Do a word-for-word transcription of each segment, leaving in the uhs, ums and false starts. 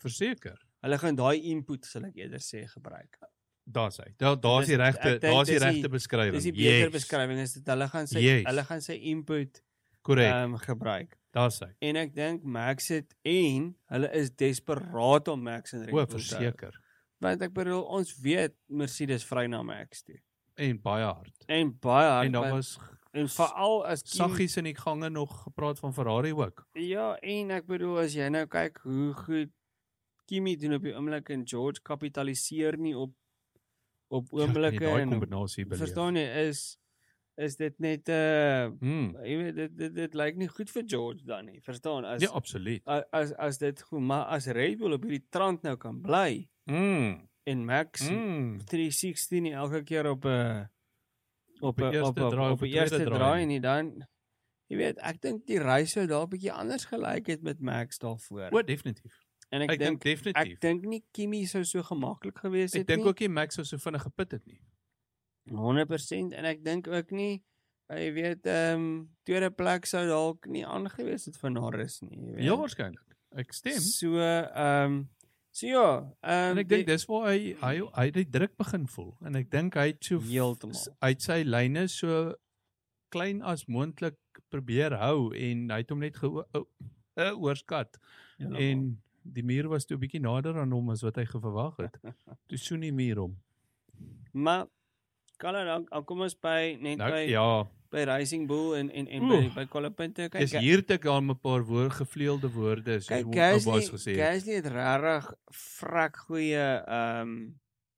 Verseker. Hulle gaan daai input, sal ek eerder sê, gebruik. Daar's hy. Daar daar's die Dis- regte, ek dink daar's die dis die- regte beskrywing. Dis die beter Yes. beskrywing, is dit hulle gaan sy, Yes. hulle gaan sy input Korrek. um, gebruik. Daar's hy. En ek dink Max het, en hulle is desperaat om Max in Red O, Bull te hou. verseker. Want ek bedoel, ons weet Mercedes vry na Max toe. En baie hard. En baie hard, En daar want- was en veral as Kimi- saggies in die gange nog gepraat van Ferrari ook. Ja, en ek bedoel, as jy nou kyk hoe goed Kimi doen op die oomblik en George kapitaliseer nie op op oomblikke Ja, en en daai op- kombinasie beleef. verstaan jy, is is dit net 'n uh, Hmm. jy weet dit dit, dit lyk nie goed vir George dan nie. Verstaan? As Ja, absoluut. as as, as dit goed, maar as Red Bull op hierdie trant nou kan bly Mm. en Max Mm. drie sixty nie elke keer op 'n op 'n eerste op 'n draai, op op 'n 'n eerste tweede draai draai nie. nie, dan jy weet, ek dink die reis sou daar 'n bietjie anders gelyk het met Max daarvoor. O, definitief. En ek, Ek dink dink definitief. ek dink nie Kimi sou so gemaklik gewees het Ek dink nie. ook nie Max sou so vinnig gepit het nie. honderd persent en ek dink ook nie uh, jy weet ehm um, tweede plek sou dalk nie aangewees het vir Norris nie, jy weet. Ja, waarskynlik. Ek stem. So ehm um, so ja, ehm En ek dink dis waar hy hy hy het die druk begin voel en ek dink hy het so heeltemal. uit sy lyne so klein as moontlik probeer hou en hy het hom net ge uh, oorskat en die muur was toe 'n bietjie nader aan hom as wat hy geverwag het. Toe soen die muur hom. Maar kan dan dan kom ons by net Nou by ja, by Racing Bull en en en Oeh. by by kwalpunte kyk. is hier te gaan 'n paar woord gevleelde woorde soos Kyk, hoe Gasly, Abbas gesê het. Gasly het regtig vrek goeie ehm um,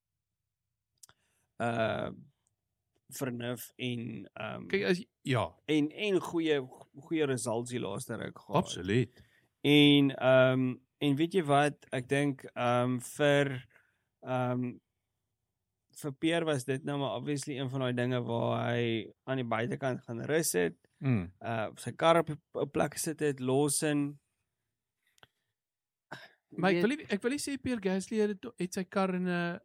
uh vernuf en ehm um, Kyk as ja, en en goeie goeie results die laaste ruk gehad. absoluut. En ehm um, en weet jy wat, ek dink ehm um, vir ehm um, vir Pierre was dit nou maar obviously een van daai dinge waar hy aan die buitekant gaan rus het. Mm. Uh sy kar op 'n plek gesit het, Lawson. Maar ek wil nie, ek wil nie sê Pierre Gasly het, het sy kar in 'n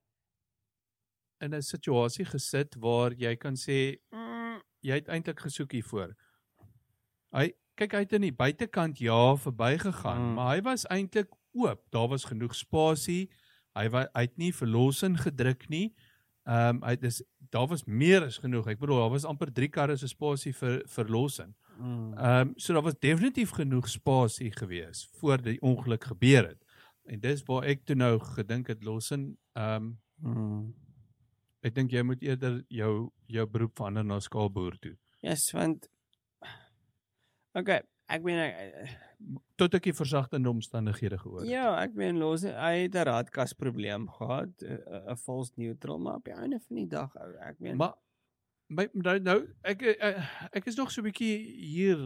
in 'n situasie gesit waar jy kan sê mm, jy het eintlik gesoek hiervoor. Hy kyk hy het in die buitekant ja verbygegaan, Mm. maar hy was eintlik oop. Daar was genoeg spasie. Hy wa, hy het nie verlossing gedruk nie. Ehm um, hy dis daar was meer as genoeg. Ek bedoel daar was amper drie karre se spasie vir verlossing. Mm. Ehm um, so daar was definitief genoeg spasie gewees voor die ongeluk gebeur het. En dis waar ek toe nou gedink het Lawson, ehm um, Mm. ek dink jy moet eerder jou jou beroep verander na skaalboer toe. Yes, want okay, ek meen ek, Tot ek die versagtende omstandighede gehoor het. ja, ek meen Lawson, hy het 'n raadkas probleem gehad, 'n 'n false neutral, maar op die einde van die dag ou, ek meen Maar my nou, nou ek, ek ek is nog so 'n bietjie hier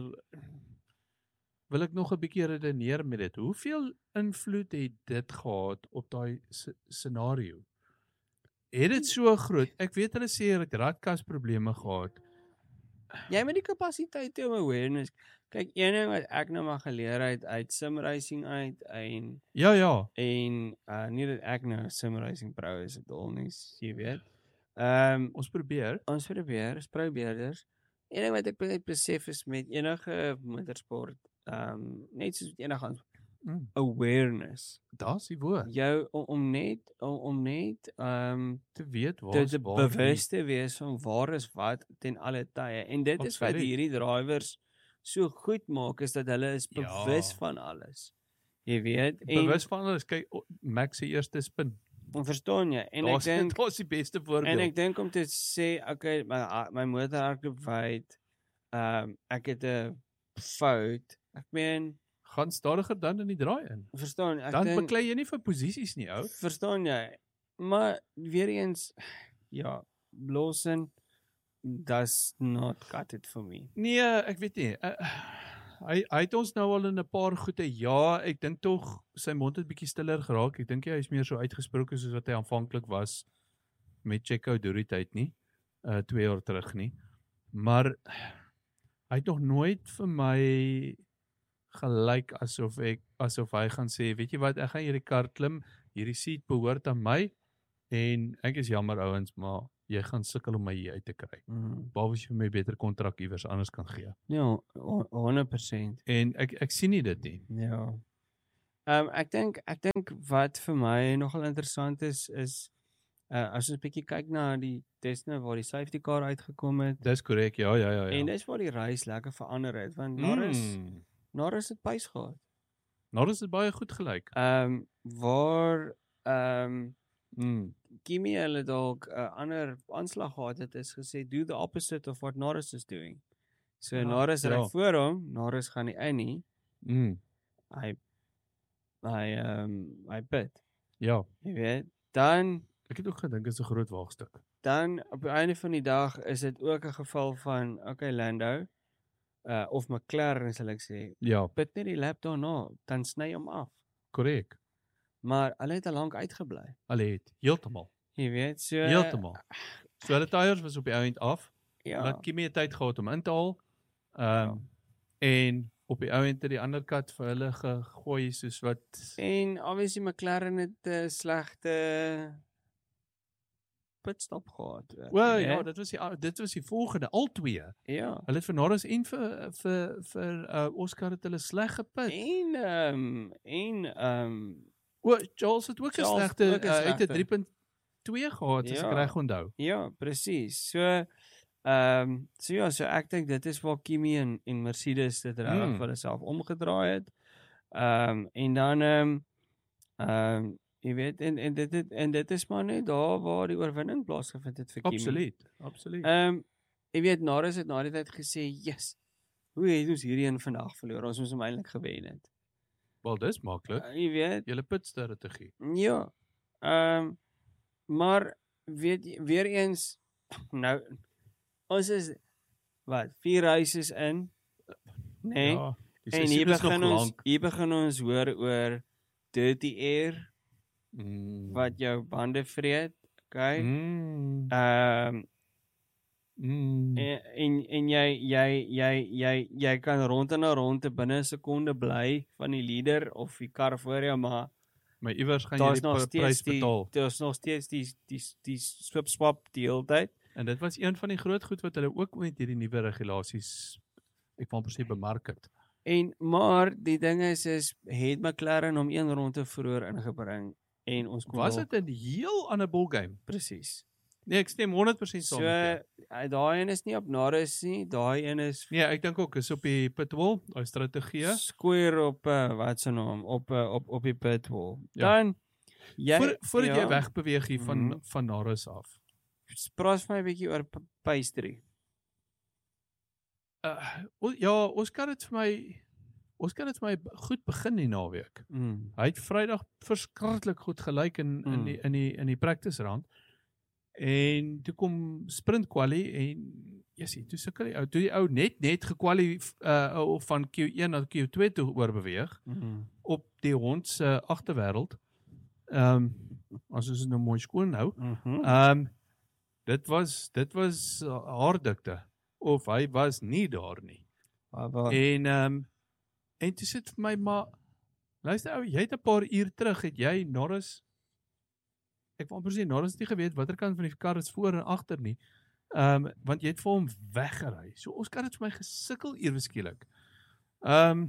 wil ek nog 'n bietjie redeneer met dit. Hoeveel invloed het dit gehad op daai scenario? Het dit so groot? Ek weet hulle sê hulle het radkas probleme gehad. jy met die kapasiteit om awareness. Kyk, een ding wat ek nou maar geleer het uit sim racing uit en Ja, ja. en uh nie dat ek nou 'n sim racing pro is at all nie, jy weet. Ehm um, Ons probeer. ons probeer, ons probeerders. Een ding wat ek net besef is met enige motorsport, ehm um, net soos enige ander Mm, awareness. Daar's die woord. Jou om, om net om, om net ehm um, Te weet waar dit bewus te wees van waar is wat ten alle tye. En dit is wat Absoluut. hierdie drivers so goed maak, is dat hulle is Ja. bewus van alles. Jy weet, en bewus van alles. Kyk, o, Max se eerste spin. en verstaan jy? En ek Daar's dink daar's die beste en voorbeeld. ek dink om te sê, okay, my my motor hardloop wyd. Ehm um, ek het 'n fout. Ek meen, gaan stadiger dan in die draai in. verstaan, ek Dan dink beklei jy nie vir posisies nie, ou. verstaan jy? Maar weer eens, ja, Lawson does not cut it for me. Nee, ek weet nie. Uh, hy hy het ons nou al in 'n paar goeie ja, ek dink tog sy mond het bietjie stiller geraak. Ek dink hy is meer so uitgesproke soos wat hy aanvanklik was met Checo deur die tyd nie. Uh twee jaar terug nie. Maar hy het nog nooit vir my gelyk asof ek asof hy gaan sê, weet jy wat, ek gaan hierdie kar klim, hierdie seat behoort aan my en ek is jammer ouens, maar jy gaan sukkel om my hier uit te kry. Mm. Behalwe as jy vir my beter kontrak iewers anders kan gee. Ja, honderd persent. En ek ek sien nie dit nie. Ja. Um, ek dink ek dink wat vir my nogal interessant is is uh, as ons 'n bietjie kyk na die teste waar die safety car uitgekom het. Dis korrek, ja, ja, ja, ja. En dis waar die race lekker verander het want Norris Mm. Norris het pace gehad. Norris het baie goed gelyk. Ehm um, waar ehm um, Mm. Kimi hulle dalk 'n uh, ander aanslag gehad het is gesê do the opposite of what Norris is doing. So Ja, Norris ry ja. voor hom, Norris gaan nie in nie. Mm. Hy hy ehm um, hy pit. Ja, Jy weet, dan ek het ook gedink dit is 'n groot waagstuk. dan op die einde van die dag is dit ook 'n geval van okay Lando uh of McLaren sal ek sê, Ja, pit net die lap daarna, dan sny hom af. korrek. Maar hulle het al lank uitgebly. Hulle het heeltemal, Jy weet, so heeltemal. So hulle tyres was op die ou end af. ja. Laat Kimi 'n tyd gehad om in te haal. Ehm um, en op die ou end het die ander kat vir hulle gegooi soos wat En obviously McLaren het 'n uh, slegte pitstop gehad. uh, Wel jy ja, weet. dit was die dit was die volgende, al twee. Ja. Hulle het vir Norris en vir vir vir uh, Oscar het hulle sleg gepit. En ehm um, en ehm um, O, Charles het ook 'n Charles slegte ook 'n uh, uit 'n slegte. drie punt twee gehad as ek Ja. reg onthou. ja, presies. So ehm um, so ja, so ek dink dit is waar Kimi en en Mercedes dit regtig Mm. vir hulle self omgedraai het. Ehm um, en dan ehm um, ehm um, jy weet en en dit het, en dit is maar net daar waar die oorwinning plaasgevind het vir Kimi. Absoluut, absoluut. Ehm um, jy weet Norris het na die tyd gesê, "Yes. Hoe het ons hierdie een vandag verloor? Ons moes hom eintlik gewen het." Wel, dis maklik. Uh, jy weet, Julle pitstrategie. ja. Ehm um, maar weet jy weer eens nou ons is wat vier races in, nê? Nee? Ja, die En hier seisoen is nog begin ons lank. hier begin ons hoor oor dirty air Mm. wat jou bande vreet, okay? Mm. Ehm um, Mm. en, en en jy jy jy jy jy kan rond en na rond binne 'n sekonde bly van die leader of die kar voor jou, maar Maar iewers gaan jy daar's die nog p- steeds prys die betaal. daar's nog steeds die die die swip swap die hele tyd. En dit was een van die groot goed wat hulle ook met hierdie nuwe regulasies ek wil presies bemark het. En maar die ding is is het McLaren om een ronde vroeër ingebring en ons kon Was dalk- dit 'n heel ander ballgame? presies. Nee, ek stem honderd persent So saam met jou. uh, daai een is nie op Norris nie, daai een is Nee, ek dink ook is op die pitwall, daai strategie. square op uh, wat se naam op uh, op op die pitwall. Ja. Dan jy Voor, voordat ja, jy wegbeweeg hier van Mhm. van Norris af. praat vir my 'n bietjie oor p- pastry. Uh, o, ja, Oscar het vir my Oscar het vir my goed begin die naweek. Mm. Hy het Vrydag verskriklik goed gelyk in in Mm. die in die in die practice round. En toe kom sprint quali en jessie, toe sukkel die ou, toe die ou net net gekwali uh van Q een na Q twee toe oorbeweeg Mm. op die hond se agterwêreld. Ehm um, as ons dit nou mooi skoon hou. Mhm. Ehm um, dit was dit was uh, haardikte of hy was nie daar nie. Waar waar En ehm um, en toe sit vir my maar luister ou, jy het 'n paar uur terug het jy Norris ek wou presies Norris het nie geweet watter kant van die kar is voor en agter nie. Ehm um, want jy het vir hom weggery. So ons kan dit vir my gesukkel ewe skielik. Ehm um,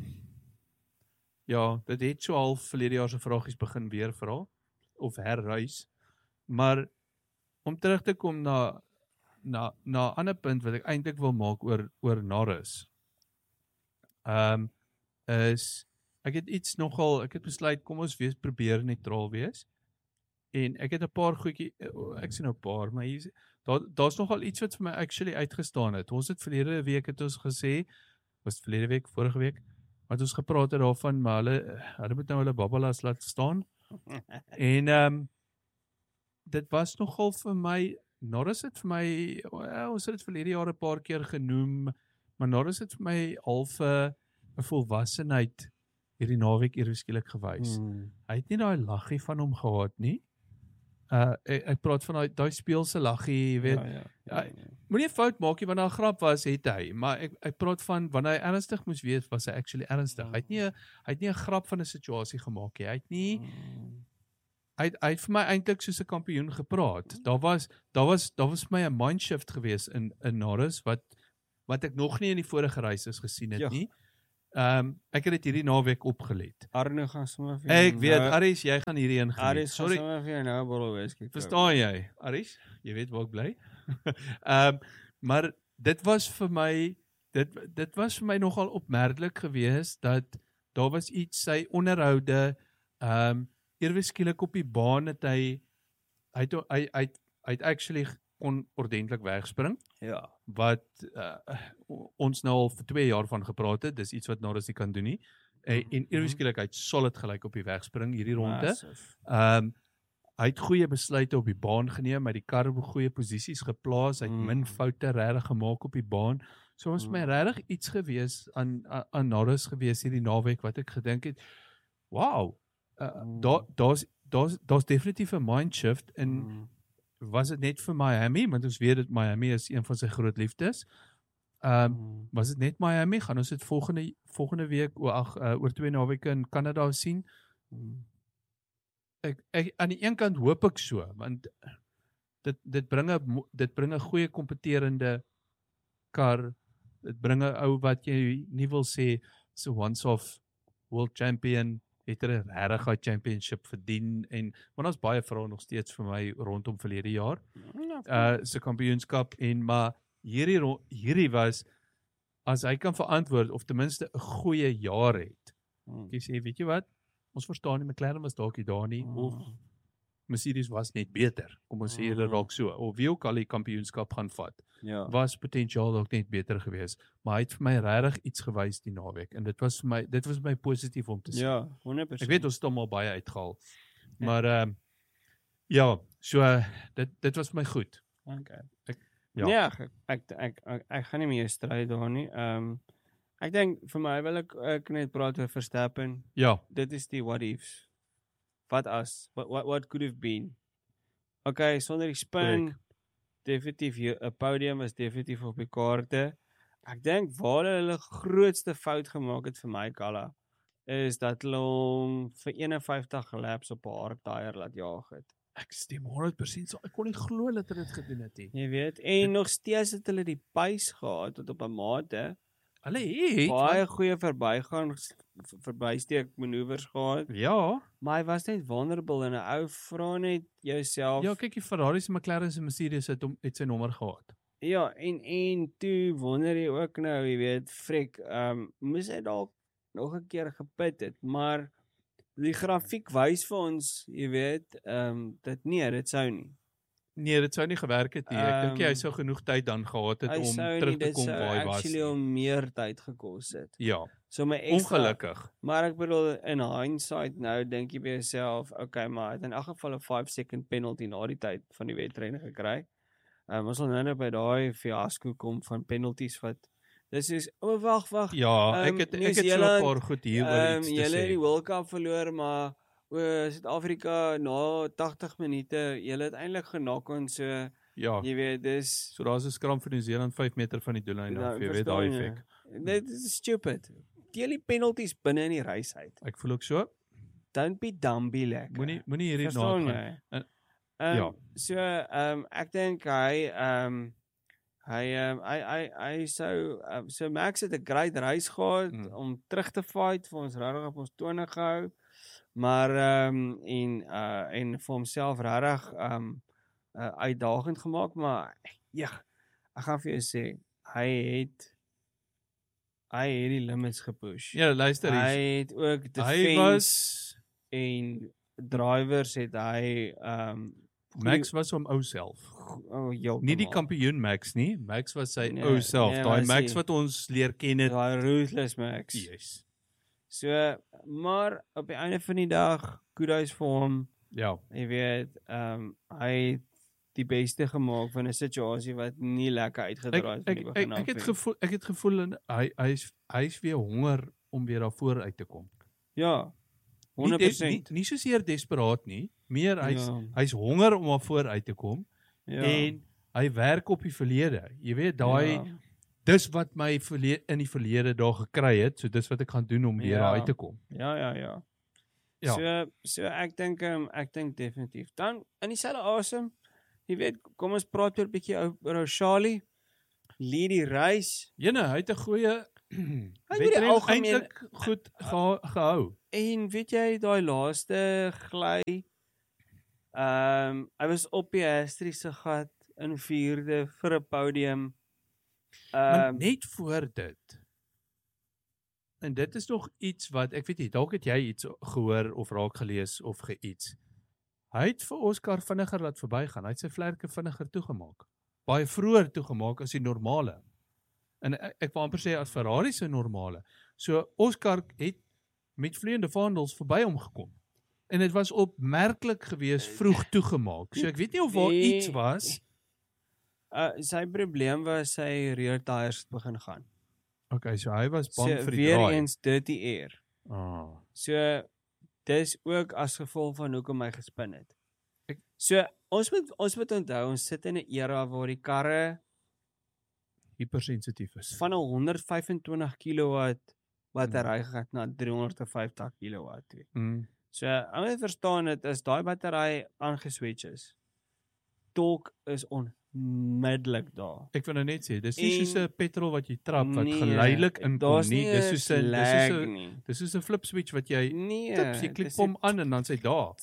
ja, dit het so half verlede jaar se vragies begin weer vra of herruis. Maar om terug te kom na na na 'n ander punt wat ek eintlik wil maak oor oor Norris. Ehm um, is ek het iets nogal ek het besluit kom ons wees probeer neutraal wees. En ek het 'n paar goedjie ek sien nou 'n paar, maar hier daar daar's nogal iets wat vir my actually uitgestaan het. Ons het verlede week het ons gesê, was verlede week, vorige week, wat ons gepraat het daarvan, maar hulle hulle moet nou hulle babbelas laat staan. En ehm um, dit was nogal vir my Norris het vir my well, ons het dit verlede jaar 'n paar keer genoem, maar Norris het vir my half 'n uh, volwassenheid hierdie naweek eers skielik gewys. Mm. Hy het nie daai laggie van hom gehad nie. Uh ek, ek praat van daai daai speelse laggie, jy weet. Ja, ja, Ja, ja, ja. Moenie 'n fout maak nie, want daar 'n grap was het hy, maar ek ek praat van wanneer hy ernstig moes wees, was hy actually ernstig. Hy het nie 'n hy het nie 'n grap van 'n situasie gemaak nie. Hy het nie Mm. hy het, hy het vir my eintlik soos 'n kampioen gepraat. Daar was daar was daar was vir my 'n mindshift gewees in in Norris wat wat ek nog nie in die vorige races gesien het Ja. nie. Um, ek het dit hierdie naweek opgelet. Arno gaan sommer vir Ek weet, nou- Aries, jy gaan hierdie een geniet. Aries gaan Sorry, sommer vir jou nou 'n bottle whisky koop. verstaan jy, Aries? Jy weet waar ek bly. um, maar dit was vir my, dit, dit was vir my nogal opmerklik geweest, dat daar was iets, sy onderhoude, um, ewe skielik op die baan, het hy, hy het, hy, hy, hy het actually kon ordentlik wegspring, Ja. wat uh, ons nou al vir twee jaar van gepraat het, dis iets wat Norris nie kan doen nie, en, en ewe skielik, hy het solid gelyk op die wegspring hierdie ronde. Massive. Um, hy het goeie besluite op die baan geneem, hy het die kar op goeie posisies geplaas, hy het Mm. min foute regtig gemaak op die baan. So was vir my regtig iets gewees aan aan, aan Norris gewees hierdie naweek wat ek gedink het, wow, uh, Mm. daar daar's daar's daar's definitief 'n mindshift en Mm. was dit net vir Miami, want ons weet dat Miami is een van sy groot liefdes. Um, Mm. was dit net Miami? Gaan ons dit volgende volgende week o ag uh, oor twee naweke in Kanada sien? Mm. Ek, ek aan die een kant hoop ek so, want dit dit bring 'n mo- dit bring 'n goeie kompeterende kar. Dit bring 'n ou wat jy nie wil sê so once off world champion het er 'n regtig championship verdien en want ons baie vrae nog steeds vir my rondom verlede jaar. Ja, Uh se kampioenskap en maar hierdie ro- hierdie was as hy kan verantwoord of ten minste 'n goeie jaar het. Mm. Ek sê, weet jy wat? Ons verstaan nie McLaren was dalk nie daar nie of Mm. Mercedes was net beter. Kom ons sê Mm. hulle raak so of wie ook al die kampioenskap gaan vat. Ja. Was potensiaal dalk net beter geweest, maar hy het vir my regtig iets gewys die naweek en dit was vir my dit was vir my positief om te sien. Ja, honderd persent. Ek weet ons het hom al baie uitgehaal. Maar ehm um, ja, so uh, dit dit was vir my goed. Okay. Ek, Ja, ja. nee, ek ek ek ek, ek gaan nie meer stry daar nie. Ehm um, ek dink vir my wil ek ek net praat oor Verstappen. Ja, Dit is die what ifs. Wat as? What what, what could have been? Okay, sonder die spin Correct. definitief 'n podium is definitief op die kaarte. Ek dink waar hulle grootste fout gemaak het vir my Kalla is dat hulle hom vir eenenvyftig laps op 'n hard tyre laat jaag het. ek stem honderd persent so. Ek kon nie glo dat hulle dit gedoen het nie. Jy weet, en nog steeds het hulle die pace gehad tot op 'n mate. Hulle het Baie goeie verbygaan verbysteek manoeuvres gehad, ja, maar hy was net vulnerable en 'n ou vra net jouself. ja, kyk die Ferraris en McLaren's en Mercedes het hom het sy nommer gehad. Ja, en en toe wonder jy ook nou, jy weet, frek, ehm um, moes hy dalk nog 'n keer gepit het, maar die grafiek wys vir ons, jy weet, ehm um, dit nee, dit sou nie. Nee, dit sou nie gewerk het nie. Ek dink hy Ehm, sou genoeg tyd dan gehad het Hy om sou terug nie, te dit kom sou waar hy was. actually nie. om meer tyd gekos het. Ja, So my ekstra, ongelukkig. Maar ek bedoel in hindsight nou dink jy by jouself, okay, maar hy het in elk geval 'n vyf second penalty na die tyd van die wedren gekry. Ehm um, ons sal nou net by daai fiasco kom van penalties wat dis is o wag wag. Ja, ek Ehm, het ek het so 'n Nieu-Seeland, paar goed hier oor Ehm iets te julle het die sê. World Cup verloor, maar o Suid-Afrika na tagtig minute, julle het eintlik genak ons so Ja, jy weet dis so daar's 'n skram vir Nieu-Seeland vyf meter van die doellyn af, jy weet daai effek. Dit is stupid. Deel die penalties binne in die race uit. Ek voel ook so. Don't be dumb be lekker. Moenie moenie hierdie Verstaan nagaan. jy? En- Ehm ja. so ehm um, ek dink hy ehm um, hy ehm um, hy hy hy sou um, so Max het 'n great race gehad Mm. om terug te fight vir ons regtig op ons tone gehou. Maar ehm um, en uh en vir homself regtig ehm um, uh, uitdagend gemaak, maar ja, ek gaan vir jou sê, hy het hy het die limits gepush. Ja, luister Hy hier. het ook Hy defense was en drivers het hy ehm um, Max was hom ou self. oh, heeltemal. Nie die kampioen Max nie. Max was sy Nee, ou self. nee, Daai was Max hy. wat ons leer ken het. daai ruthless Max. Yes. So maar op die einde van die dag, kudos vir hom. Ja. Jy weet, ehm um, hy het die beste gemaak van 'n situasie wat nie lekker Ek uitgedraai het van ek die ek, begin ek, af. het nie. gevoel ek het gevoel en hy hy's hy's weer honger om weer daarvoor uit te kom. Ja. Nie, honderd des, nie, persent. nie soseer desperaat nie, meer hy's Ja. hy's honger om daarvoor uit te kom Ja. en hy werk op die verlede. Jy weet daai ja. dis wat my verlede, in die verlede daar gekry het, so dis wat ek gaan doen om weer Ja. daar uit te kom. Ja, ja, ja. Ja. So so ek dink um, ek dink definitief. Dan in dieselfde asem, jy weet, kom ons praat oor 'n bietjie oor ou Charlie. Lead die race. Jene, hy het 'n goeie Wedren algemeen- eintlik goed geha gehou. En weet jy, daai laaste gly, ehm um, hy was op die Astri se gat in vierde vir 'n podium. Maar Ehm net voor dit. En dit is nog iets wat, ek weet nie, dalk het jy iets gehoor of raak gelees of geiets. Hy het vir Oscar vinniger laat verbygaan. Hy het sy vlerke vinniger toegemaak. Baie vroeër toegemaak as die normale. En ek, ek wil amper sê as Ferrari se normale. So Oscar het met vleiende vaandels verby hom gekom. En dit was opmerklik geweest vroeg toegemaak. So ek weet nie of daar iets was. uh, sy probleem was sy rear tyres het begin gaan. Okay, so hy was bang So vir die weer draai. eens dirty air. Ah. So dis ook as gevolg van hoekom hy gespin het. Ek, So ons moet ons moet onthou ons sit in 'n era waar die karre hypersensitief is. van 'n honderd vyf en twintig kilowatt battery gegaan na driehonderd vyftig kilowatt toe. Mm. So ou moet verstaan dit is daai battery aangeswitch is. Torque is onmiddellik daar. Ek wil nou net sê, dis nie soos En- 'n petrol wat jy trap wat Nee, geleidelik inkom daar's nie. nie Dis een soos 'n dis slag soos 'n nie. dis soos 'n flip switch wat jy Nee, tips, jy klik dis hom nie- aan en dan sê daar.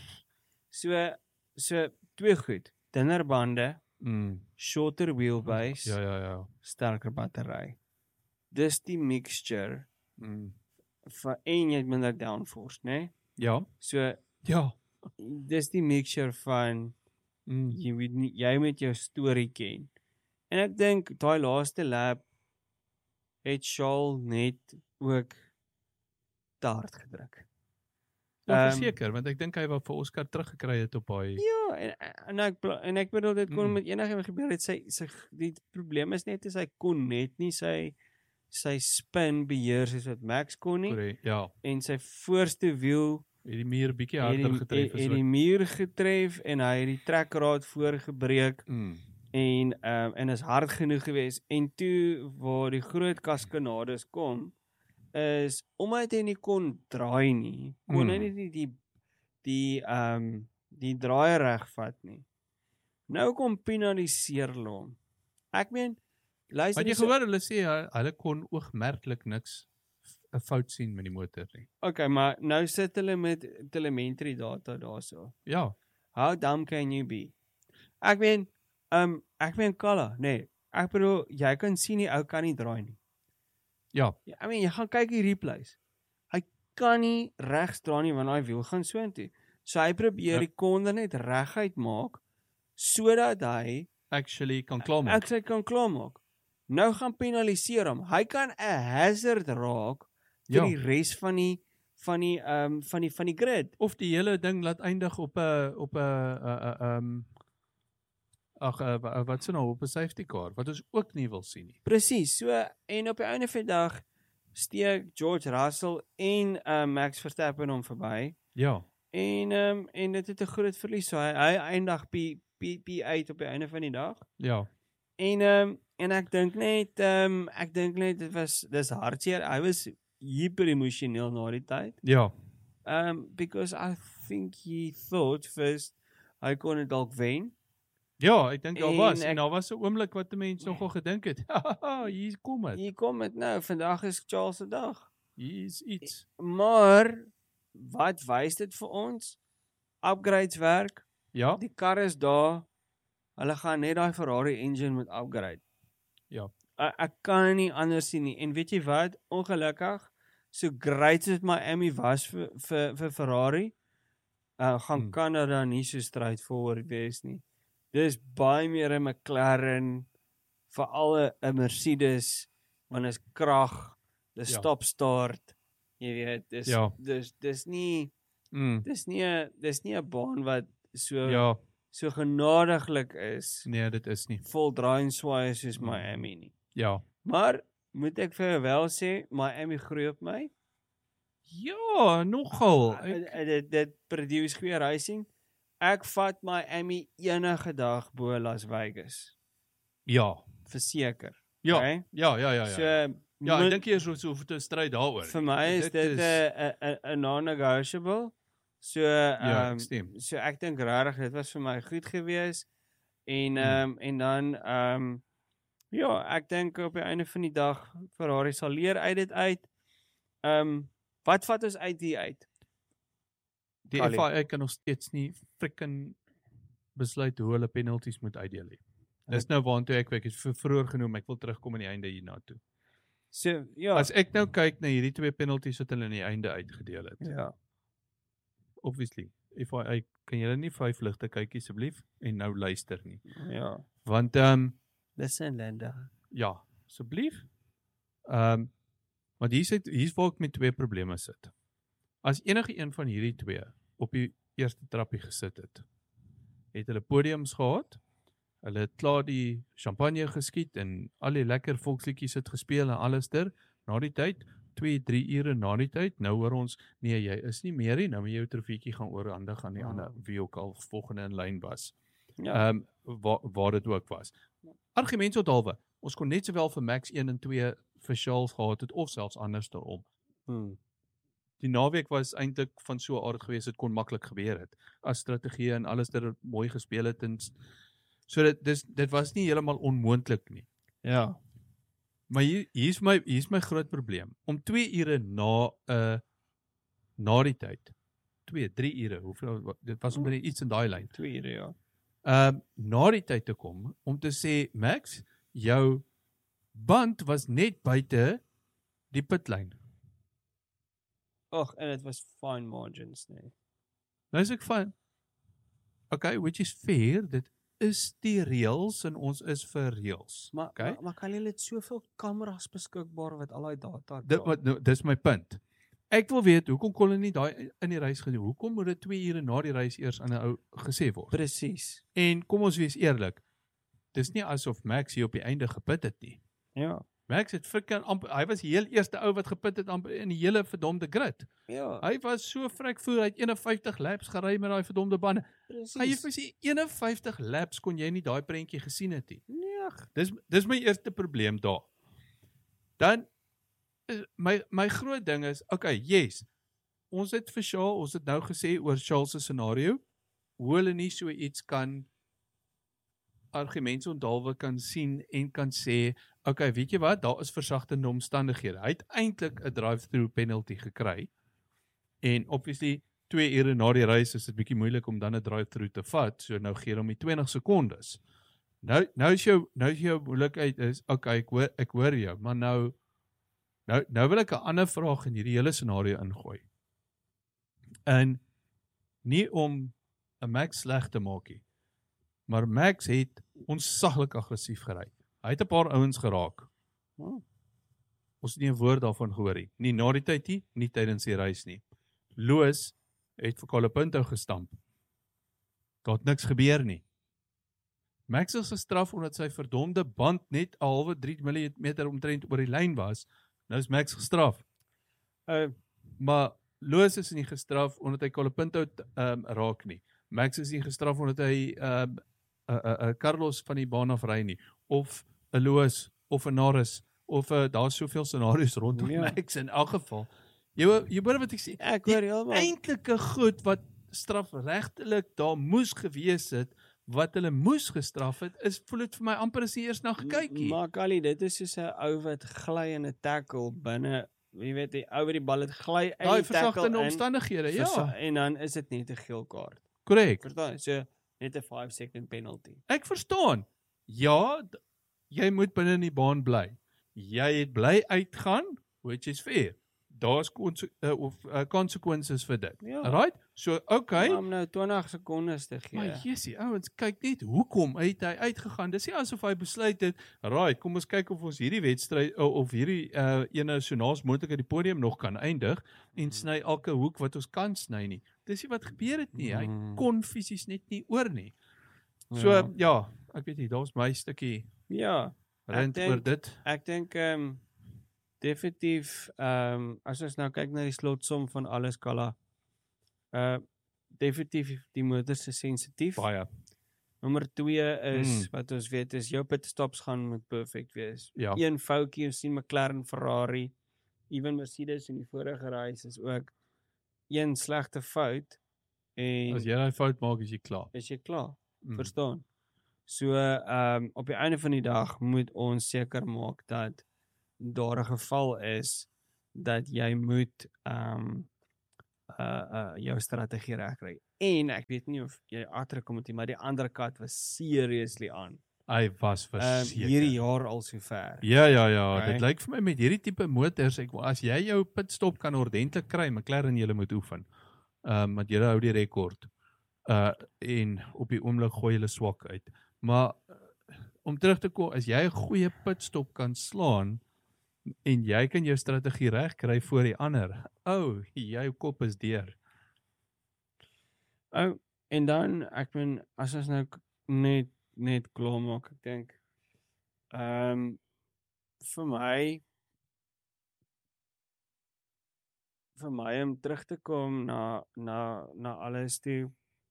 So so twee goed. Dunner bande, Mm. shorter wheelbase, Ja ja ja. sterker battery. Dis die mixture Mm. van en jy het minder downforce, né? Nee? Ja. So Ja. dis die mixture van Mm. jy weet nie jy moet jou storie ken. En ek dink daai laaste lap het Charles net ook te hard gedruk. Ja, Ehm, verseker, want ek dink hy wou vir Oscar teruggekry het op daai. Ja, en en ek pla- en ek bedoel dit kon Mm. met enigiemand gebeur het. Sy sy die probleem is net is hy kon net nie sy sy spin beheer soos wat Max kon nie Korrek. Ja. en sy voorste wiel Het die muur bietjie het die, harder getref het, as het wat. die muur getref en hy het die trekraad voorgebreek Mm. en ehm um, en is hard genoeg geweest en toe waar die groot kaskanades kom is omdat hy nie kon draai nie kon hy Mm. nie die die die ehm um, die draai reg vat nie. Nou kom penaliseer hulle hom. Ek meen luister Maar jy nie so- gehoor hulle sê hy- hulle kon oogmerklik niks 'n fout sien met die motor nie. Okay, maar nou sit hulle met telemetry data daarso. Ja. How dumb can you be? Ek meen, um ek meen Kalla, nee. Ek bedoel jy kan sien die ou kan nie draai nie. Ja. Ja, I mean jy gaan kyk die replays. Hy kan nie regs draai nie want daai wiel gaan soontoe. So hy probeer Ja. die konde net reguit maak sodat hy Actually kan klaarmaak. ek sy kan klaarmaak. Nou gaan penaliseer hom. Hy kan 'n hazard raak vir Ja. die res van die van die ehm um, van die van die grid. Of die hele ding laat eindig op 'n op 'n ehm ag uh, uh, wat se nou op 'n safety car wat ons ook nie wil sien nie. Presies. So en op die einde van die dag steek George Russell en uh, Max Verstappen hom verby. Ja. En ehm um, en dit het 'n groot verlies. So hy, hy eindig P P agt op die einde van die dag. Ja. En ehm um, en ek dink net ehm um, ek dink net dit was dis hartseer. Hy was hyper emosioneel na die tyd. Ja. Um because I think he thought first hy kon dit dalk wen. Ja, ek dink daar En was ek- en daar was 'n oomblik wat 'n mens nogal gedink het. Hier kom dit. Hier kom dit nou. Vandag is Charles se dag. Hier is iets. Maar wat wys dit vir ons? Upgrades werk. Ja. Die kar is daar. Hulle gaan net daai Ferrari engine moet upgrade. Ja. Ek, ek kan nie anders sien nie. En weet jy wat? Ongelukkig, so great soos Miami was vir vir vir Ferrari, uh, gaan Hmm. Canada nie so straightforward wees nie. Dis baie meer 'n McLaren, veral 'n Mercedes, want is krag, dis Ja. stop start. Jy weet, dis Ja. dis dis nie Mm. dis nie 'n dis nie 'n baan wat so Ja, so genadiglik is. nee, dit is nie. Vol draai en swaai soos Miami nie. Ja. Maar moet ek vir jou wel sê, Miami groei op my. Ja, nogal. Ek, Ek, dit dit produce goeie racing. Ek vat Miami enige dag bo Las Vegas. ja. Verseker. Ja. Okay? Ja, ja, ja, ja. So Ja, moet- ek dink jy is so hoef te stry daaroor. vir my is dit 'n 'n 'n non-negotiable. So Ja, ehm ek stem. so ek dink regtig dit was vir my goed geweest. En Hmm. ehm um, en dan ehm um, Ja, ek dink op die einde van die dag Ferrari sal leer uit dit uit. Ehm um, wat vat ons uit hier uit? Die Kali. F I A kan nog steeds nie frikking besluit hoe hulle penalties moet uitdeel nie. Dis nou waantoe ek ek het vroeër genoem, ek wil terugkom aan die einde hierna toe. So, ja. As ek nou kyk na hierdie twee penalties wat hulle aan die einde uitgedeel het. Ja. Obviously, F I A kan julle nie vyf ligte kyk asseblief en nou luister nie. Ja. Want ehm um, Dis in lande. ja, asseblief. Ehm um, want hier sit hier's waar ek met twee probleme sit. As enige een van hierdie twee op die eerste trappie gesit het, het hulle podiums gehad. Hulle het klaar die champagne geskiet en al die lekker volksliedjies het gespeel en alles ter. Na die tyd, twee, drie ure na die tyd, nou hoor ons, nee, jy is nie meer nie, nou moet jy jou trofeetjie gaan oorhandig aan die Ja. ander, wie ook al volgende in lyn was. Ja. Ehm um, waar, waar dit ook was. Argumente onthaalwe, ons kon net sowel vir Max een en twee vir Charles gehad het, of selfs andersom. Hmm. Die naweek was eintlik van so 'n aard geweest, dit kon maklik gebeur het. As strategie en alles dat dit mooi gespeel het en so dit dis dit was nie heeltemal onmoontlik nie. Ja. Maar hier hier's my hier's my groot probleem. Om twee ure na 'n uh, na die tyd. twee, drie ure. Hoeveel dit was omtrent iets in daai lyn. twee ure ja. Ehm uh, na die tyd te kom om te sê Max, jou band was net buite die pitlyn. Ag, en dit was fine margins, nee. Nou is ek van okay, which is fair, dit is die reëls en ons is vir reëls. Maar okay? maar, maar kan jy net soveel kameras beskikbaar wat al daai data Dit wat nou, dis my punt. Ek wil weet hoekom kon hulle nie daai in die reis gedoen. Hoekom moet dit twee ure na die reis eers aan 'n ou gesê word? Presies. En kom ons wees eerlik. Dis nie asof Max hier op die einde gepit het nie. Ja. Max het frikking amper hy was die heel eerste ou wat gepit het amper in die hele verdomde grid. Ja. Hy was so vrek voor hy het eenenvyftig laps gery met daai verdomde bande. Presies. Gaan jy vir sê eenenvyftig laps kon jy nie daai prentjie gesien het nie. Nee. Dis dis my eerste probleem daar. Dan my my groot ding is, okay, yes. Ons het vir Charles, ons het nou gesê oor Charles se scenario, hoe hulle nie so iets kan argumente onthaalwe kan sien en kan sê, okay, weet jy wat, daar is versagtende omstandighede. Hy het eintlik 'n drive-through penalty gekry. En obviously twee ure na die reis is dit bietjie moeilik om dan 'n drive-through te vat, so nou gee hom die twintig sekondes. Nou nou is jou nou is jou moeilikheid is, okay, ek hoor ek hoor jou, maar nou nou nou wil ek 'n ander vraag in hierdie hele scenario ingooi. En nie om 'n Max sleg te maak nie. Maar Max het onsaglik aggressief gery. Hy het 'n paar ouens geraak. Oh. Ons het nie 'n woord daarvan gehoor nie. Nie na die tyd nie, nie tydens die reis nie. Loos het vir Colapinto gestamp. Daar het niks gebeur nie. Max is gestraf omdat sy verdomde band net 'n halwe drie millimeter omtrent oor die lyn was. Nou is Max gestraf. Uh, Maar Loos is nie gestraf omdat hy Colapinto um, raak nie. Max is nie gestraf omdat hy um, uh, uh, uh, Carlos van die baan af ry nie. Of 'n Loos, of 'n Norris, of uh, daar's soveel scenario's rondom Ja. Max in elk geval. Jy jy hoor wat ek sê. ek hoor heeltemal. Eintlike goed wat strafregtelik daar moes gewees het, wat hulle moes gestraf het, is voel dit vir my amper as jy eers na gekykie. Maar Kali, dit is soos 'n ou wat gly in 'n tackle binne, jy weet, die ou wat die bal het gly uit Daai die tackle versagtende in, omstandighede, versa- ja. en dan is dit net 'n geel kaart. Korrek. Verstaan? So net 'n five second penalty. Ek verstaan. Ja, d- jy moet binne in die baan bly. Jy het bly uitgaan, which is fair. Daar's konse- uh, of uh, consequences vir dit. Ja. Right? So, okay. Om nou twintig sekondes te gee. Maar jessie, ouens, kyk net hoekom het hy uitgegaan. Dis nie asof hy besluit het, right, kom ons kyk of ons hierdie wedstryd of, of hierdie uh, ene so naas moontlik uit die podium nog kan eindig en sny elke hoek wat ons kan sny nie. Dis nie wat gebeur het nie. Hy Mm. kon fisies net nie oor nie. So Ja. ja, ja ek weet nie, daar's my stukkie Ja, rent denk- oor dit. ek dink ehm um, definitief ehm um, as ons nou kyk na die slotsom van alles Kala. Uh definitief die motors is sensitief. Baie. Nommer twee is Mm. wat ons weet is jou pitstops gaan moet perfek wees. Ja. Een foutjie, ons sien McLaren, Ferrari, even Mercedes in die vorige reis is ook een slegte fout en As jy daai fout maak, is jy klaar. is jy klaar. Mm. Verstaan? So ehm um, op die einde van die dag moet ons seker maak dat daar 'n geval is dat jy moet ehm um, uh uh jou strategie regkry. En ek weet nie of jy agterkom het nie, maar die ander kat was seriously aan. Hy was Ehm um, verseker. hierdie jaar al sover. Ja, ja, ja, Okay. dit lyk vir my met hierdie tipe motors, ek as jy jou pitstop kan ordentlik kry, McLaren julle moet oefen. Ehm um, want julle hou die rekord. Uh en op die oomblik gooi hulle swak uit. Maar uh, om terug te kom, as jy 'n goeie pitstop kan slaan en jy kan jou strategie reg kry voor die ander. O, oh, jou kop is deur. Oh, en dan ek meen as ons nou k- net net klaar maak, ek dink ehm um, vir my vir my om terug te kom na na na alles toe.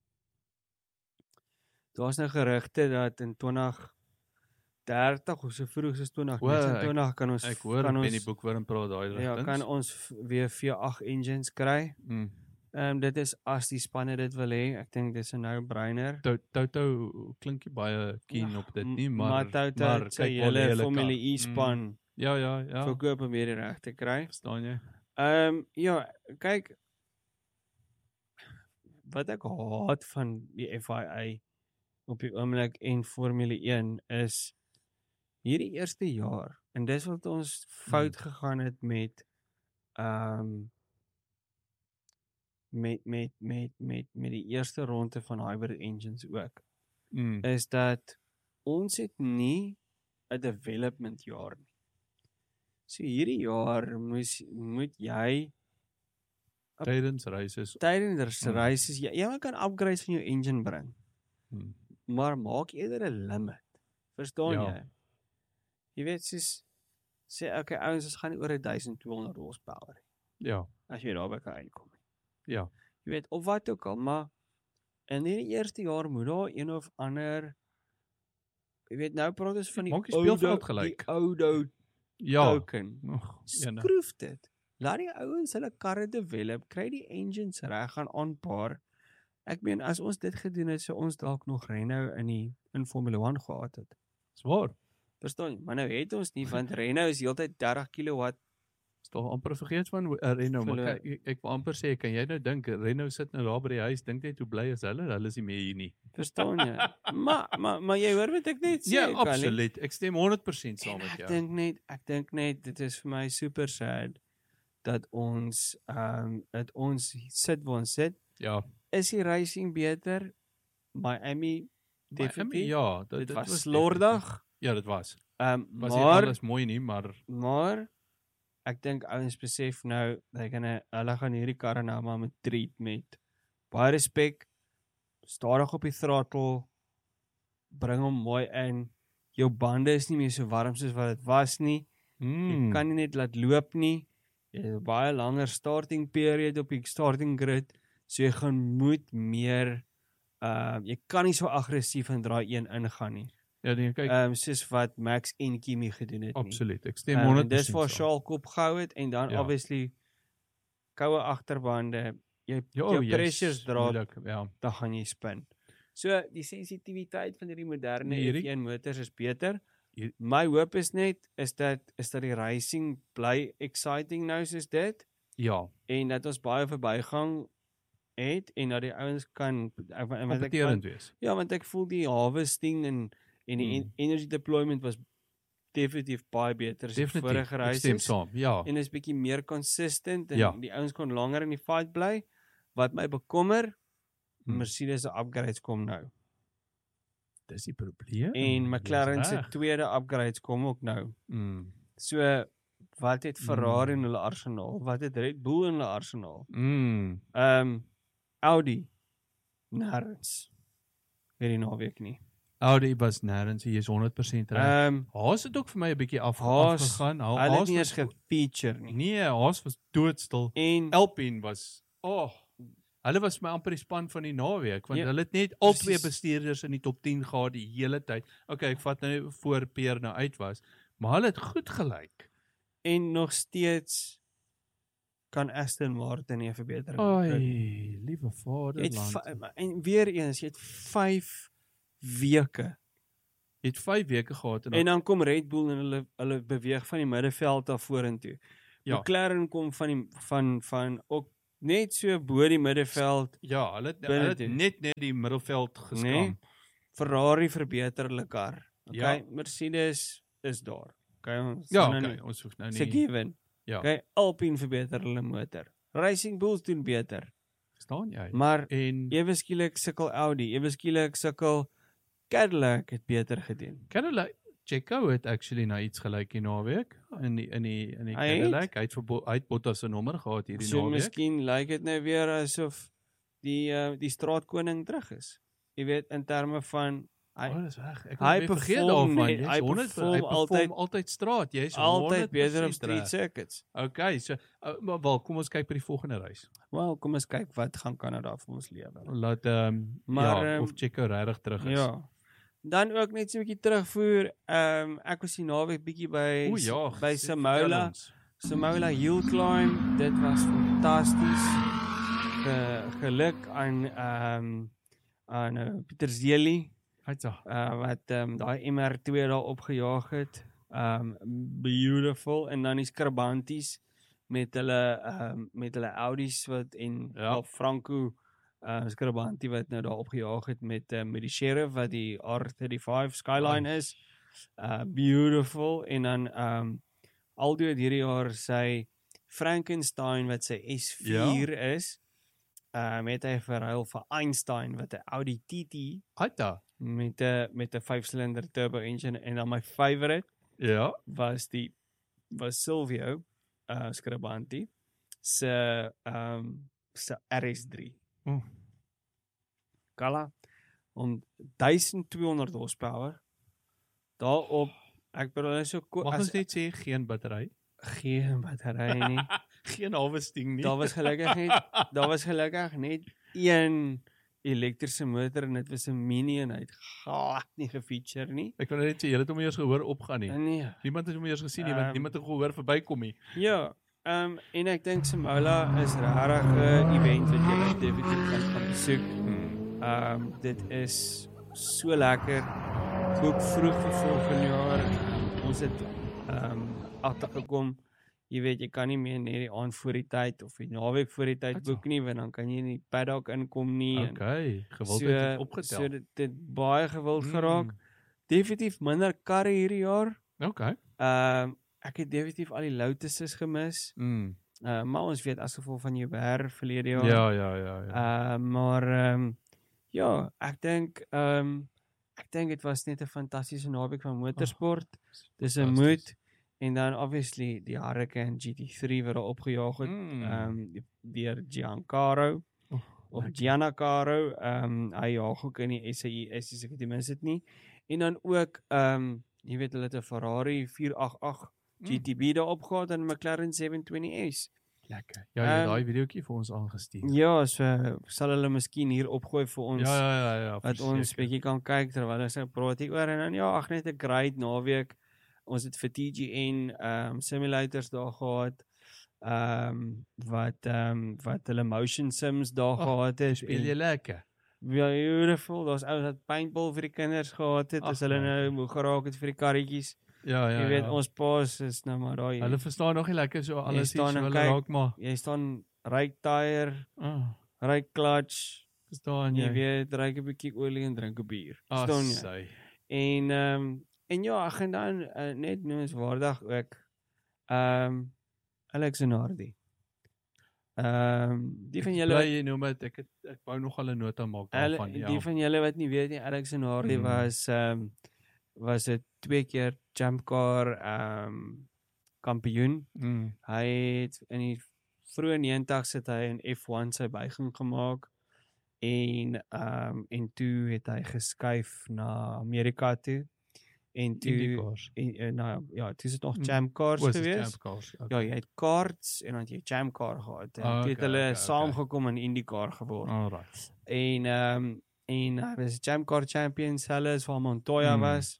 Daar's nou gerugte dat in twintig dertig of so vroeg soos twintig negenentwintig kan ons Ek hoor kan Benny ons Boekwurm praat daai ja, rigtings. kan ons v- weer V agt engines kry. Mm. Ehm um, dit is as die spanne dit wil hê. Ek dink dis 'n no-brainer. Toto klink nie baie keen Ja, op dit m- nie, maar maar Toto maar het sy kyk waar lê hele hulle Formule kar. E span Mm. Ja, ja, ja. verkoop om weer die reg te kry. Verstaan jy? Ehm um, ja, kyk wat ek haat van die F I A op die oomblik en Formule een is hierdie eerste jaar en dis wat ons fout gegaan het met ehm um, met met met met met die eerste ronde van hybrid engines ook Mm. is dat ons het nie 'n development jaar nie. So hierdie jaar moes moet jy Tydens races. tydens Mm. races jy, jy kan upgrades van jou engine bring, Mm. maar maak eerder 'n limit. Verstaan Ja. jy? Jy weet soos sê okay ouens, ons gaan nie oor 'n twaalf honderd horsepower nie, Ja, as jy daarby kan uitkom. ja. Jy weet of wat ook al, maar in hierdie eerste jaar moet daar een of ander jy weet nou praat ons van die Maak die speelveld oudo- gelyk. die oudo Ja. token. Ag, ene. Skroef dit. Laat die ouens hulle karre develop, kry die engines reg, gaan aanpaar. Ek meen as ons dit gedoen het, sou ons dalk nog Renault in die in Formule een gehad het. Swaar. Verstaan jy? Maar nou het ons nie want Renault is heeltyd dertig kilowatt. Is toch amper vergeet van uh, Renault, maar Verloor. kyk, ek, ek wil amper sê, kan jy nou dink, Renault sit nou daar by die huis, dink net hoe bly is hulle, hulle is nie meer hier nie. Verstaan jy? maar maar maar jy hoor wat ek net sê. Ja, Callie. absoluut. Ek stem honderd persent saam En met ek jou. dink net, ek dink net dit is vir my super sad dat ons ehm um, dat ons sit waar ons sit. Ja, Is die racing beter? Miami definitief. ja, dat, dit dit was definitief- slordig. Ja, dit was. Ehm um, Was nie maar alles mooi nie, maar maar ek dink ouens besef nou dat hulle hulle gaan hierdie karre nou maar met treat met baie respek, stadig op die throttle, bring hom mooi in. Jou bande is nie meer so warm soos wat dit was nie. mm, Jy kan nie net laat loop nie. Jy het 'n baie langer starting period op die starting grid, so jy gaan moet meer uh jy kan nie so aggressief in draai een ingaan nie. ja, nee, kyk, Ehm um, soos wat Max en Kimi gedoen het nie. absoluut. Ek stem Um, honderd en dis persent waar saam. Charles kop gehou het en dan Ja. obviously koue agterbande, jy Ja, jou jy's pressures drop, moeilik, ja. dan gaan jy spin. So die sensitiwiteit van hierdie moderne Nee, hierdie- F een motors is beter. Hier- My hoop is net is dat is dat die racing bly exciting nou soos dit Ja, en dat ons baie verbygang het en dat die ouens kan ek- wat ek- kompeterend wees. ja, want ek voel die harvesting en en die Hmm. en energy deployment was definitief baie beter as die vorige Definitief, ek stem races. saam, ja. En is bietjie meer consistent en Ja. die ouens kon langer in die fight bly. Wat my bekommer, Hmm. Mercedes se upgrades kom nou. Dis die probleem. En McLaren Jy's se reg. tweede upgrades kom ook nou. Mm. So wat het Ferrari Hmm. in hulle arsenaal? Wat het Red Bull in hulle arsenaal? Mm. Ehm um, Audi nêrens. Weet die naweek nie. Audi was nêrens, jy is honderd persent reg. Ehm um, Haas het ook vir my 'n bietjie af, Haas, afgegaan. Ha- hulle het Haas nie was eens gefeature nie. Nee, Haas was doodstil. En Alpine was, oh, hulle was my amper die span van die naweek, want Ja, hulle het net al twee precies. bestuurders in die top tien gehad die hele tyd. Okay, ek vat nou voor Peer nou uit was, maar hulle het goed gelyk. en nog steeds kan Aston Martin nie 'n verbetering Ai, kry. liewe Jy het vaderland. va- en weer eens, jy het vyf weke Jy het vyf weke gehad en dan, En dan kom Red Bull en hulle hulle beweeg van die middenveld af vorentoe. Ja. McLaren kom van die van van ook net so bo die middenveld. ja, hulle het, binne hulle het toe. net net die middelveld geskram. Nee. Ferrari verbeter hulle kar. Okay, Ja. Mercedes is daar. Okay, ons Ja, nou okay, nie- ons hoef nou It's a nie, given. ja, Okay, Alpine verbeter hulle motor. Racing Bulls doen beter. verstaan jy? Maar En ewe skielik sukkel Audi, ewe skielik sukkel Cadillac het beter gedoen. Cadillac, Checo het actually na iets gelyk die naweek, in die, in die, in die Hy het? Cadillac, hy het, vir, Bo- hy het Bottas se nommer gehad hierdie So naweek. miskien lyk dit nou weer asof die uh, die straatkoning terug is. Jy weet in terme van hy Oh, dis reg. Ek hy het weer vergeet perform daarvan. net- Jy's hy honderd perform hy perform altyd- altyd straat. Jy's altyd beter op honderd street reg. circuits. Okay, so uh, maar wel, kom ons kyk by die volgende reis. Wel, kom ons kyk wat gaan Kanada vir ons lewer. Laat ehm um, Maar, ja, ehm, of Checo regtig terug is. Ja. Dan ook net so 'n bietjie terugvoer. Ehm um, ek was die naweek bietjie by O ja, by sê- vertel Samola. ons. Samola Hill Climb. Dit was fantasties. Ge, geluk aan ehm um, aan uh, Pieter Zeli Hytsa. uh, wat ehm um, daai M R twee daar opgejaag het. Um beautiful en dan die Skrabanties met hulle ehm um, met hulle Audis wat en Ja. ja. Franco uh, Skrabantie wat nou daar opgejaag het met uh, met die Sheriff wat die R vyf Skyline is. Uh beautiful en dan ehm um, Aldo het hierdie jaar sy Frankenstein wat sy S vier ja. is. Uh met hy verruil vir Einstein wat 'n Audi T T Hyta. met 'n met 'n vyf silinder turbo engine en dan my favorite Ja. was die was Silvio uh Skrabanti se ehm um, se R S drie. Oh. Kala om twaalf honderd horsepower. Daarop ek bedoel is so Mag ons net sê geen battery? geen battery nie. Geen harvesting nie. Daar was gelukkig net daar was gelukkig net een elektriese motor en dit was 'n mini en hy het glad nie gefeature nie. Ek wil net sê jy het hom eers gehoor opgaan nie. Nee. Niemand het hom eers gesien nie, want Ehm, niemand het gehoor verbykom nie. Ja, ehm um, en ek dink Samola is regtig 'n event wat jy definitief kan gaan besoek. Ehm um, dit is so lekker. Boek vroeg vir volgende jaar. Ons het ehm um, agtergekom. Jy weet jy kan nie meer net die aand voor die tyd of die naweek voor die tyd boek nie, want dan kan jy nie paddock inkom nie. en Okay, gewildheid so, het opgetel. So dit het baie gewild Mm. geraak. Definitief minder karre hierdie jaar. Okay. Ehm um, ek het definitief al die Lotuses gemis. Mm. Uh, maar ons weet as gevolg van jou werk verlede jaar. Ja, ja, ja, ja. Uh, maar ehm um, ja, ek dink ehm um, ek dink dit was net 'n fantastiese naweek van motorsport. Dis 'n moed en dan obviously die Hurricane G T three wat daar opgejaag het Mm. ehm um, deur Giancarlo Oh, of Giancarlo. Ehm um, hy jaag ook in die S A I S as ek dit mis het nie. En dan ook ehm um, jy weet hulle het 'n Ferrari vier agt agt G T B daar opgehad en 'n McLaren seven twenty S. Lekker. Ja, jy het Ehm, daai videoetjie vir ons aangestuur. Ja, so sal hulle miskien hier opgooi vir ons. Ja, ja, ja, ja. Wat ons verseker. bietjie kan kyk terwyl ons nou praat hier oor en dan ja, ag net 'n great naweek. Ons het vir T G N ehm um, simulators daar gehad. Ehm um, wat ehm um, wat hulle motion sims daar Ag, gehad het. Speel jy lekker? Ja, beautiful. Daar's ouens wat paintball vir die kinders gehad het. Ag, As hulle man. nou moe geraak het vir die karretjies. Ja, ja. Jy weet ja. ons paas is nou maar daai. Hulle verstaan nog nie lekker so alles staan iets so en hulle kyk. raak maar. Jy staan right tire, Ah, right clutch. verstaan Jy jy? weet, drink 'n bietjie olie en drink 'n bier. Ah, Verstaan jy? sy. En ehm um, en ja, ek gaan dan uh, net noemenswaardig ook ehm um, Alex Zanardi. Ehm um, die van julle Bly jy noem dit ek het, ek wou nog al 'n nota maak Alle, daarvan, ja. die van julle wat nie weet nie, Alex Zanardi Mm. was ehm um, was 'n twee keer jump car ehm um, kampioen. Mm. Hy het in die vroeë negentigs het hy in F one sy buiging gemaak en ehm um, en toe het hy geskuif na Amerika toe en toe IndyCars. en, en nou ja, toe is dit nog Mm. jam cars Was dit gewees. Jam Cars? Ja, jy het karts en dan het jy jam car gehad. En Ah, toe het okay, hulle okay, saamgekom in IndyCar geword. Alright. En ehm um, en hy was jam car champion selfs waar Montoya Mm. was.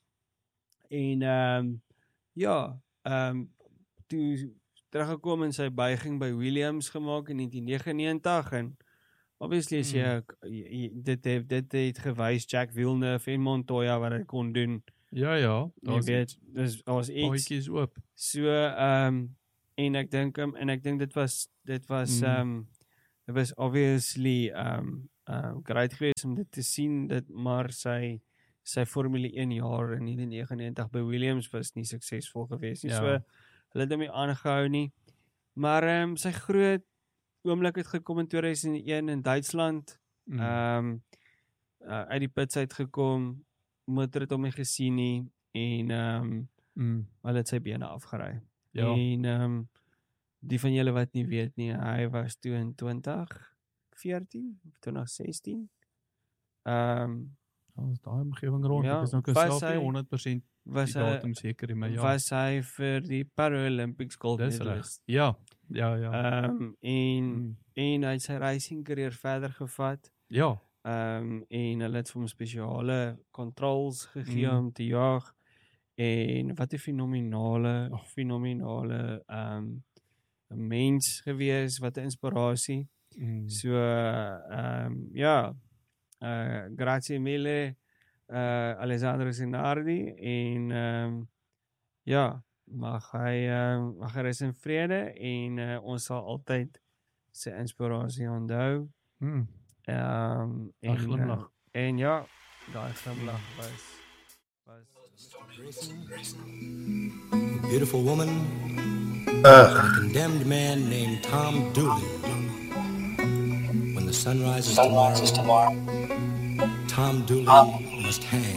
En ehm um, ja, ehm um, toe teruggekom en sy buiging by Williams gemaak in negentien negenennegentig en obviously as jy, Hmm. jy, jy dit het dit het gewys Jack Villeneuve en Montoya wat dit kon doen. Ja, ja, Jy daar's weet, dis daar's iets. paadjies oop. So ehm um, en ek dink um, en ek dink dit was dit was Mm. ehm um, dit was obviously ehm um, uh, great geweest om dit te sien dat maar sy sy Formule een jaar in negentien negenennegentig by Williams was nie suksesvol geweest nie. Ja. So hulle het hom nie aangehou nie. Maar ehm um, sy groot oomblik het gekom in tweeduisend een in Duitsland. Mm. Ehm um, uh, uit die pits uitgekom, motor het hom nie gesien nie en ehm um, Mm. hulle het sy bene afgery. Ja. En ehm um, die van julle wat nie weet nie, hy was toe in twintig veertien of twintig sestien. Ehm um, Ons daai omgewing rond. Ja, Ek is nou was self nie hy- honderd persent was die hy datum seker nie, maar ja. was hy vir die Paralympics gold Dis reg. medalist. Ja. Ja, ja. Ehm um, en Mm. en hy het sy racing carrière verder gevat. Ja. Ehm um, en hulle het vir hom spesiale controls gegee Mm. om te jaag. En wat 'n fenominale Oh. fenominale ehm um, 'n mens gewees, wat 'n inspirasie. Mm. So ehm um, ja, uh grazie mille uh Alessandro Sinardi en ehm um, ja, mag hy ehm um, mag hy rus in vrede en uh, ons sal altyd sy inspirasie onthou. Mm. Ehm um, Daai en glimlag. uh, en ja, daai glimlag was was A beautiful woman, and a condemned man named Tom Dooley. When the sun rises tomorrow, Tom Dooley must hang.